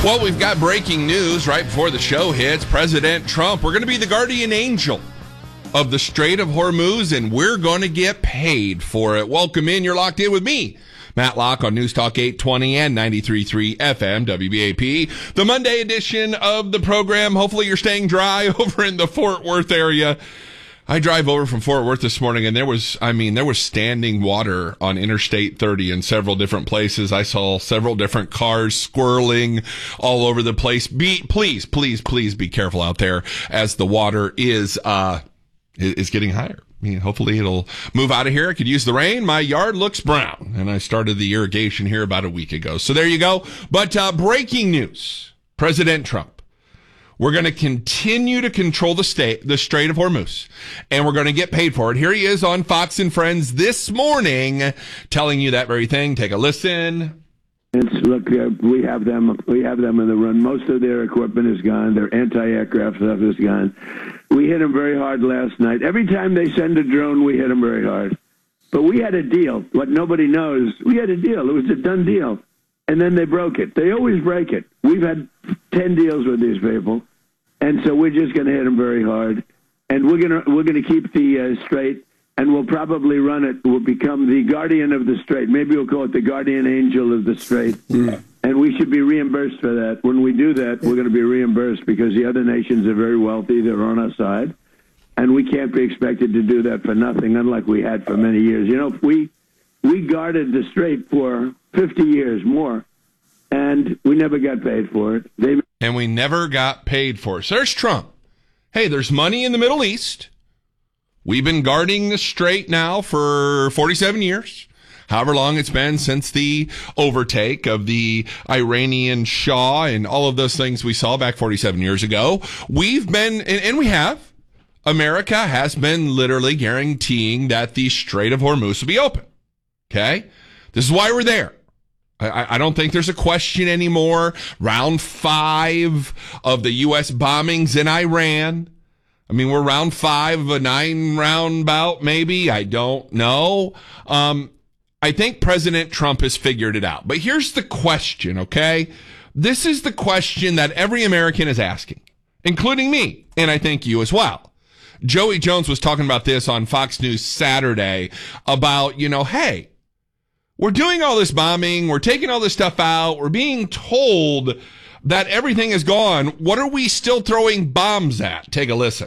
Well, we've got breaking news right before the show hits. President Trump, we're going to be the guardian angel of the Strait of Hormuz, and we're going to get paid for it. Welcome in. You're locked in with me, Matt Locke, on News Talk 820 and 93.3 FM WBAP. The Monday edition of the program. Hopefully you're staying dry over in the Fort Worth area. I drive over from Fort Worth this morning, and there was standing water on Interstate 30 in several different places. I saw several different cars swirling all over the place. Please be careful out there as the water is getting higher. I mean, hopefully it'll move out of here. I could use the rain. My yard looks brown, and I started the irrigation here about a week ago. So there you go. But breaking news: President Trump. We're going to continue to control the Strait of Hormuz, and we're going to get paid for it. Here he is on Fox and Friends this morning telling you that very thing. Take a listen. Look, we have them in the run. Most of their equipment is gone. Their anti-aircraft stuff is gone. We hit them very hard last night. Every time they send a drone, we hit them very hard. But we had a deal. What nobody knows, we had a deal. It was a done deal. And then they broke it. They always break it. We've had 10 deals with these people. And so we're just going to hit them very hard. And we're going to keep the strait, and we'll probably run it. We'll become the guardian of the strait. Maybe we'll call it the guardian angel of the strait. Mm. And we should be reimbursed for that. When we do that, we're going to be reimbursed because the other nations are very wealthy. They're on our side. And we can't be expected to do that for nothing, unlike we had for many years. You know, we guarded the strait for 50 years more, and we never got paid for it. And we never got paid for it. So there's Trump. Hey, there's money in the Middle East. We've been guarding the strait now for 47 years. However long it's been since the overtake of the Iranian Shah and all of those things we saw back 47 years ago. We've been, and we have, America has been literally guaranteeing that the Strait of Hormuz will be open. Okay? This is why we're there. I don't think there's a question anymore. Round 5 of the U.S. bombings in Iran. I mean, we're round 5 of a 9-round bout, maybe. I don't know. I think President Trump has figured it out. But here's the question, okay? This is the question that every American is asking, including me, and I think you as well. Joey Jones was talking about this on Fox News Saturday about, hey, we're doing all this bombing. We're taking all this stuff out. We're being told that everything is gone. What are we still throwing bombs at? Take a listen.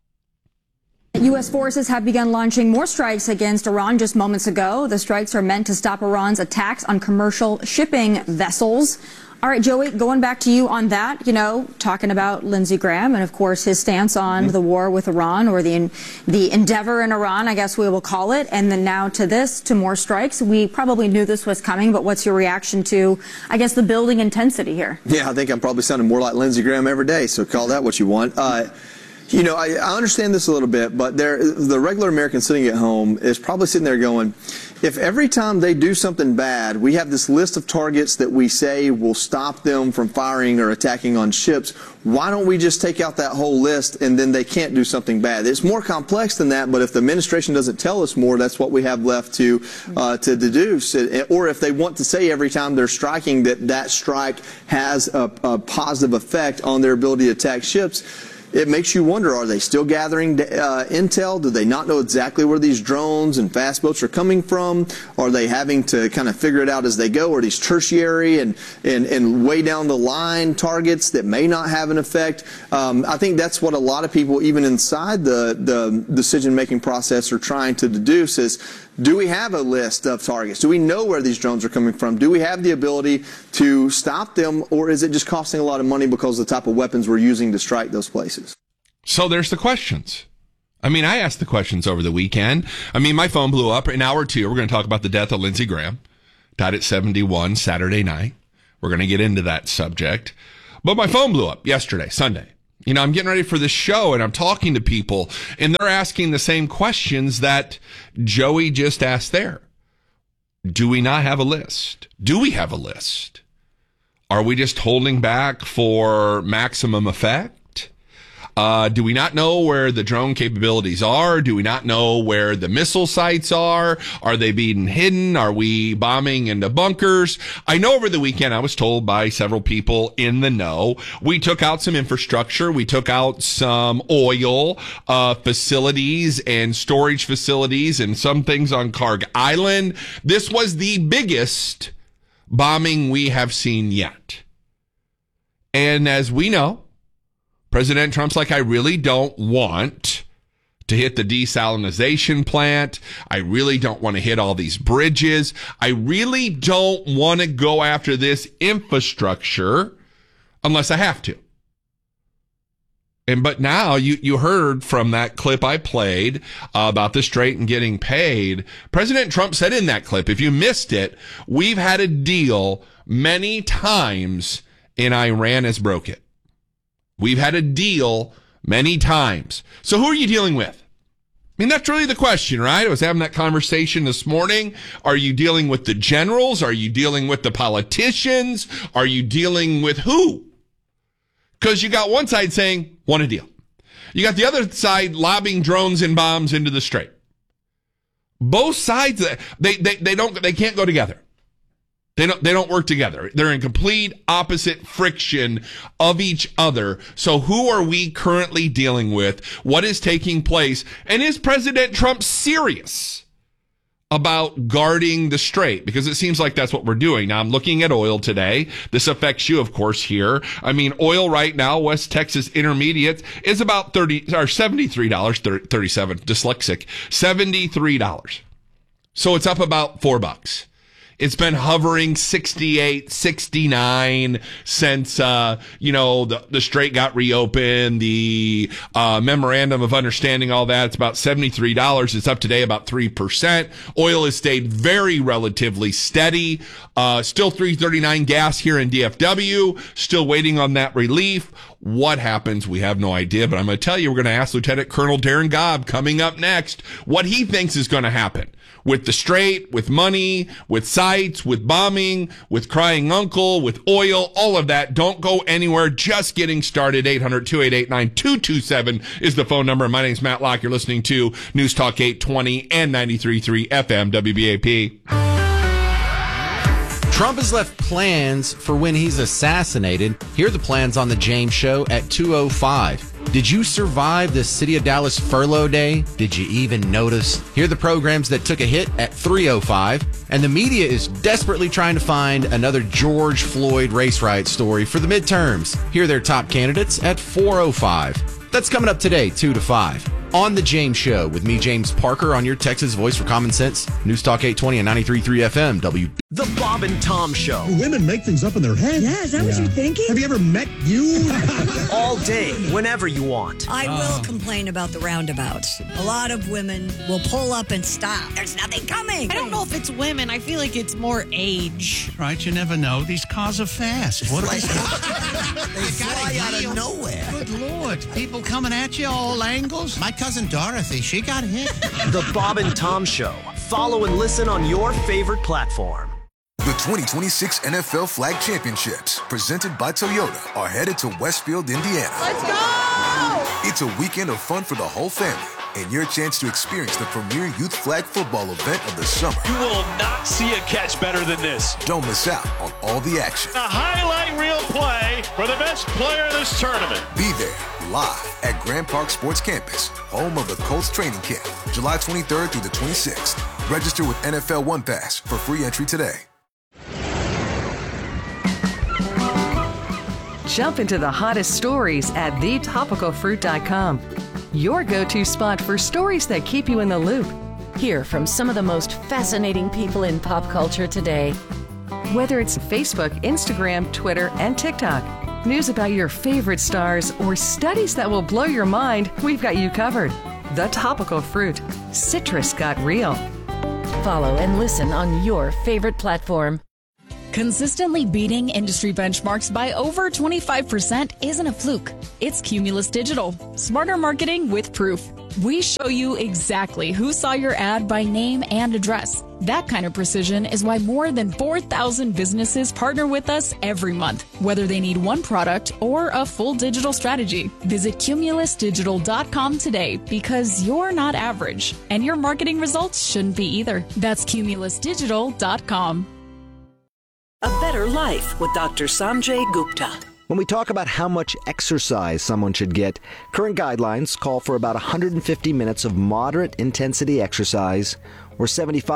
U.S. forces have begun launching more strikes against Iran just moments ago. The strikes are meant to stop Iran's attacks on commercial shipping vessels. All right, Joey, going back to you on that, talking about Lindsey Graham and, of course, his stance on the war with Iran, or the endeavor in Iran, I guess we will call it. And then now to more strikes. We probably knew this was coming, but what's your reaction to, I guess, the building intensity here? Yeah, I think I'm probably sounding more like Lindsey Graham every day, so call that what you want. I understand this a little bit, but the regular American sitting at home is probably sitting there going, if every time they do something bad, we have this list of targets that we say will stop them from firing or attacking on ships, why don't we just take out that whole list and then they can't do something bad? It's more complex than that, but if the administration doesn't tell us more, that's what we have left to deduce. Or if they want to say every time they're striking that strike has a positive effect on their ability to attack ships, it makes you wonder, are they still gathering intel? Do they not know exactly where these drones and fast boats are coming from? Are they having to kind of figure it out as they go? Are these tertiary and way down the line targets that may not have an effect? I think that's what a lot of people, even inside the decision-making process, are trying to deduce is, do we have a list of targets? Do we know where these drones are coming from? Do we have the ability to stop them, or is it just costing a lot of money because of the type of weapons we're using to strike those places? So there's the questions. I mean, I asked the questions over the weekend. I mean, my phone blew up. In hour 2, we're going to talk about the death of Lindsey Graham. Died at 71 Saturday night. We're going to get into that subject. But my phone blew up yesterday, Sunday. I'm getting ready for this show, and I'm talking to people, and they're asking the same questions that Joey just asked there. Do we not have a list? Do we have a list? Are we just holding back for maximum effect? Do we not know where the drone capabilities are? Do we not know where the missile sites are? Are they being hidden? Are we bombing into bunkers? I know over the weekend I was told by several people in the know, we took out some infrastructure. We took out some oil facilities and storage facilities and some things on Karg Island. This was the biggest bombing we have seen yet. And as we know, President Trump's like, I really don't want to hit the desalination plant. I really don't want to hit all these bridges. I really don't want to go after this infrastructure unless I have to. But now you heard from that clip I played about the Strait and getting paid. President Trump said in that clip, if you missed it, we've had a deal many times and Iran has broke it. We've had a deal many times. So who are you dealing with? I mean, that's really the question, right? I was having that conversation this morning. Are you dealing with the generals? Are you dealing with the politicians? Are you dealing with who? Because you got one side saying, want a deal. You got the other side lobbing drones and bombs into the Strait. Both sides, they can't go together. They don't work together. They're in complete opposite friction of each other. So who are we currently dealing with? What is taking place? And is President Trump serious about guarding the Strait? Because it seems like that's what we're doing. Now, I'm looking at oil today. This affects you, of course, here. I mean, oil right now, West Texas Intermediate, is about $73, 37, dyslexic, $73. So it's up about $4. It's been hovering 68, 69 since, the Strait got reopened, the memorandum of understanding, all that. It's about $73. It's up today about 3%. Oil has stayed very relatively steady. Still $3.39 gas here in DFW. Still waiting on that relief. What happens? We have no idea, but I'm going to tell you, we're going to ask Lieutenant Colonel Darren Gobb coming up next what he thinks is going to happen with the Strait, with money, with sites, with bombing, with crying uncle, with oil, all of that. Don't go anywhere. Just getting started. 800-288-9227 is the phone number. My name's Matt Locke. You're listening to News Talk 820 and 93.3 FM WBAP. Trump has left plans for when he's assassinated. Here are the plans on the James Show at 2:05. Did you survive the City of Dallas furlough day? Did you even notice? Here are the programs that took a hit at 3:05. And the media is desperately trying to find another George Floyd race riot story for the midterms. Here are their top candidates at 4:05. That's coming up today, 2 to 5. On The James Show with me, James Parker, on your Texas voice for common sense. News Talk 820 and 93.3 FM. The Bob and Tom Show. Women make things up in their head. Yeah, is that what you're thinking? Have you ever met you? All day, whenever you want. I will complain about the roundabouts. A lot of women will pull up and stop. There's nothing coming. I don't know if it's women. I feel like it's more age. Right, you never know. These cars are fast. What they fly out of nowhere. Good Lord. People coming at you all angles. My cousin Dorothy, she got hit. The Bob and Tom Show. Follow and listen on your favorite platform. The 2026 NFL Flag Championships, presented by Toyota, are headed to Westfield, Indiana. Let's go! It's a weekend of fun for the whole family and your chance to experience the premier youth flag football event of the summer. You will not see a catch better than this. Don't miss out on all the action. A highlight reel play for the best player of this tournament. Be there live at Grand Park Sports Campus, home of the Colts training camp, July 23rd through the 26th. Register with NFL One Pass for free entry today. Jump into the hottest stories at thetopicalfruit.com. Your go-to spot for stories that keep you in the loop. Hear from some of the most fascinating people in pop culture today. Whether it's Facebook, Instagram, Twitter, and TikTok, news about your favorite stars, or studies that will blow your mind, we've got you covered. The Topical Fruit. Citrus got real. Follow and listen on your favorite platform. Consistently beating industry benchmarks by over 25% isn't a fluke. It's Cumulus Digital. Smarter marketing with proof. We show you exactly who saw your ad by name and address. That kind of precision is why more than 4,000 businesses partner with us every month, whether they need one product or a full digital strategy. Visit CumulusDigital.com today because you're not average, and your marketing results shouldn't be either. That's CumulusDigital.com. A better life with Dr. Sanjay Gupta. When we talk about how much exercise someone should get, current guidelines call for about 150 minutes of moderate intensity exercise or 75